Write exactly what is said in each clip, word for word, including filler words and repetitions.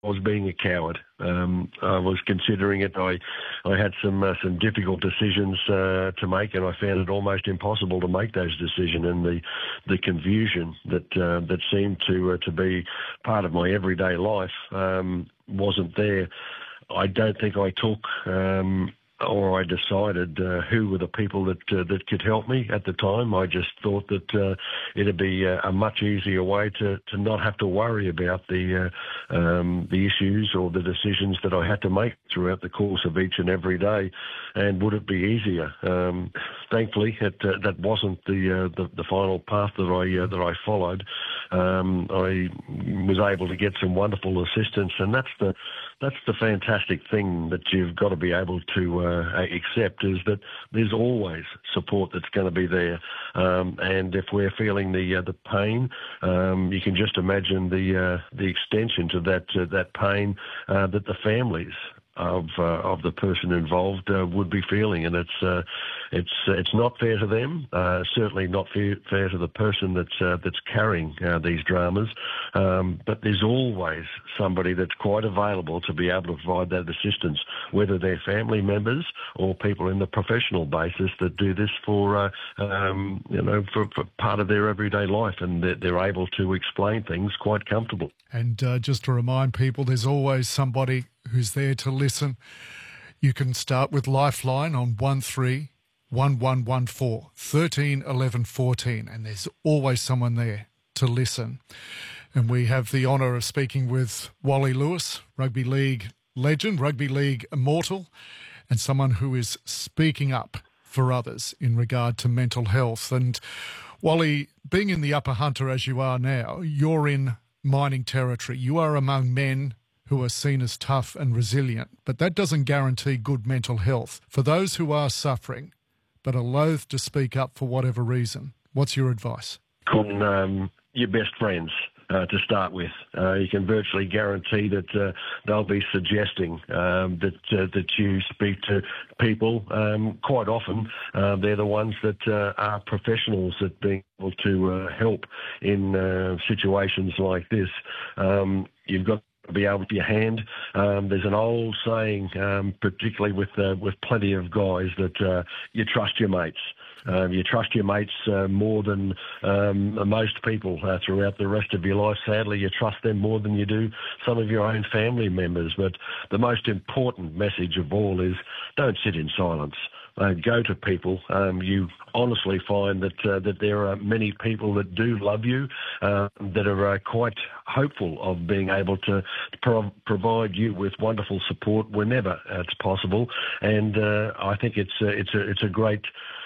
was being a coward. Um, I was considering it. I, I had some uh, some difficult decisions uh, to make, and I found it almost impossible to make those decisions. And the the confusion that uh, that seemed to uh, to be part of my everyday life um, wasn't there. I don't think I took. Um, or I decided uh, who were the people that uh, that could help me at the time. I just thought that uh, it'd be uh, a much easier way to, to not have to worry about the uh, um, the issues or the decisions that I had to make throughout the course of each and every day. And would it be easier? Um, thankfully, it, uh, that wasn't the, uh, the the final path that I uh, that I followed. Um, I was able to get some wonderful assistance, and that's the that's the fantastic thing that you've got to be able to uh, accept, is that there's always support that's going to be there. Um, and if we're feeling the uh, the pain, um, you can just imagine the uh, the extension to that uh, that pain uh, that the families of uh, of the person involved uh, would be feeling, and it's uh, it's uh, it's not fair to them. Uh, certainly not fair, fair to the person that's uh, that's carrying uh, these dramas. Um, but there's always somebody that's quite available to be able to provide that assistance, whether they're family members or people in the professional basis that do this for uh, um, you know for, for part of their everyday life, and they're, they're able to explain things quite comfortable. And uh, just to remind people, there's always somebody who's there to listen. You can start with Lifeline on one three one one one four, thirteen eleven fourteen, and there's always someone there to listen. And we have the honour of speaking with Wally Lewis, rugby league legend, rugby league immortal, and someone who is speaking up for others in regard to mental health. And Wally, being in the Upper Hunter as you are now, you're in mining territory. You are among men who are seen as tough and resilient, but that doesn't guarantee good mental health. For those who are suffering but are loath to speak up for whatever reason, what's your advice? Call um, your best friends uh, to start with. Uh, you can virtually guarantee that uh, they'll be suggesting um, that uh, that you speak to people. Um, quite often, uh, they're the ones that uh, are professionals at being able to uh, help in uh, situations like this. Um, you've got to be able to your hand. Um, there's an old saying, um, particularly with uh, with plenty of guys, that uh, you trust your mates. Um, you trust your mates uh, more than um, most people uh, throughout the rest of your life. Sadly, you trust them more than you do some of your own family members. But the most important message of all is don't sit in silence. Uh, go to people. Um, you honestly find that uh, that there are many people that do love you, uh, that are uh, quite hopeful of being able to pro- provide you with wonderful support whenever it's possible. And uh, I think it's uh, it's a it's a great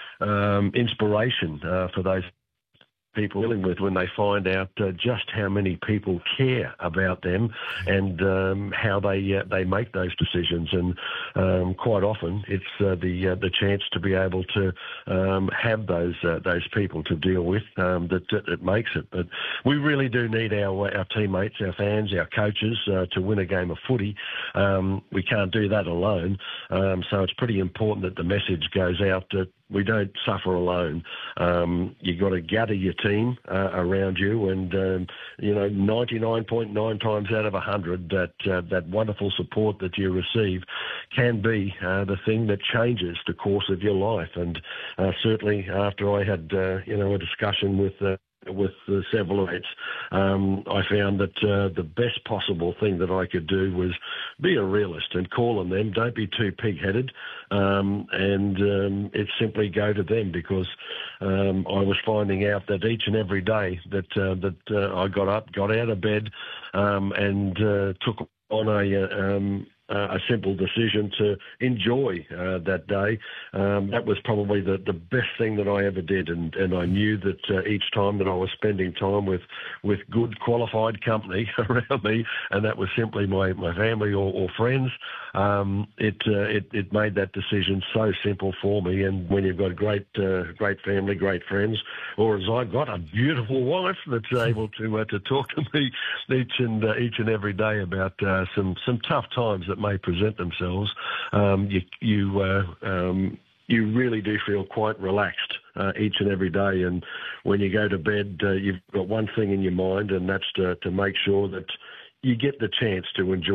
um, inspiration uh, for those people dealing with when they find out uh, just how many people care about them and um, how they uh, they make those decisions. And um, quite often it's uh, the uh, the chance to be able to um, have those uh, those people to deal with um, that, that that makes it. But we really do need our our teammates, our fans, our coaches uh, to win a game of footy. Um, we can't do that alone. Um, so it's pretty important that the message goes out that we don't suffer alone. Um, you've got to gather your team uh, around you, and um, you know, ninety-nine point nine times out of one hundred, that uh, that wonderful support that you receive can be uh, the thing that changes the course of your life. And uh, certainly, after I had uh, you know a discussion with. Uh, with uh, several mates, um, I found that uh, the best possible thing that I could do was be a realist and call on them. Don't be too pig-headed, um, and um, it's simply go to them, because um, I was finding out that each and every day that uh, that uh, I got up, got out of bed, um, and uh, took on a um, Uh, a simple decision to enjoy uh, that day. Um, that was probably the, the best thing that I ever did, and, and I knew that uh, each time that I was spending time with, with good qualified company around me, and that was simply my, my family or, or friends, um, it, uh, it it made that decision so simple for me. And when you've got great uh, great family, great friends, or as I've got a beautiful wife that's able to uh, to talk to me each and uh, each and every day about uh, some some tough times that may present themselves, um, you you uh, um, you really do feel quite relaxed uh, each and every day. And when you go to bed, uh, you've got one thing in your mind, and that's to, to make sure that you get the chance to enjoy